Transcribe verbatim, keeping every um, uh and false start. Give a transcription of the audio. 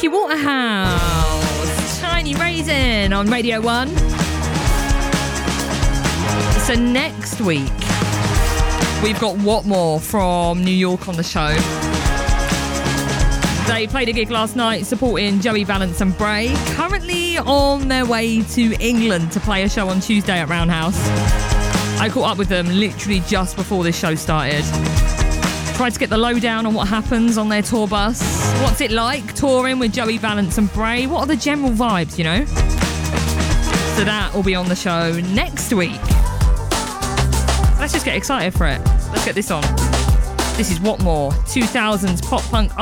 Vicky Waterhouse, Tiny Raisin on Radio one. So next week, we've got Whatmore from New York on the show. They played a gig last night supporting Joey Valance and Bray. Currently on their way to England to play a show on Tuesday at Roundhouse. I caught up with them literally just before this show started. Tried to get the lowdown on what happens on their tour bus. What's it like touring with Joey Valance and Bray? What are the general vibes, you know? So that will be on the show next week. Let's just get excited for it. Let's get this on. This is Whatmore, two thousands pop punk